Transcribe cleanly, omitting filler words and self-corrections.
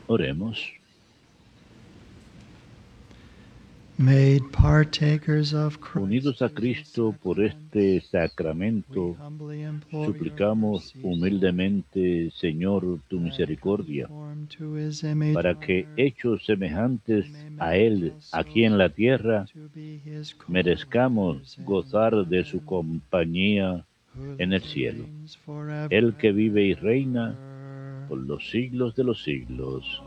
Oremos. Made partakers of Unidos a Christ through the Cristo por este sacraments, we sacramento, humbly implore your suplicamos mercies, humildemente, Señor, tu that misericordia, conformed to his image para on que, earth, hechos semejantes we may a merit Él aquí also en la tierra, to be his merezcamos co-workers in gozar de su heaven, compañía who en el lives and cielo. reigns forever Él que and vive y reina ever. por los siglos de los siglos.